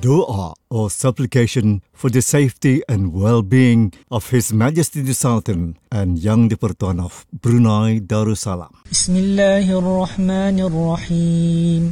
Doa or supplication for the safety and well-being of His Majesty the Sultan and Yang di-Pertuan of Brunei Darussalam. Bismillahirrahmanirrahim.